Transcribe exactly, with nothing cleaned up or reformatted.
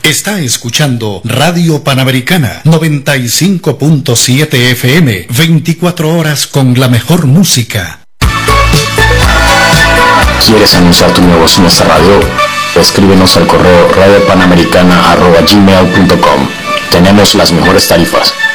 Está escuchando Radio Panamericana noventa y cinco punto siete F M, veinticuatro horas con la mejor música. ¿Quieres anunciar tu negocio en nuestra radio? Escríbenos al correo radio panamericana arroba gmail punto com. Tenemos las mejores tarifas.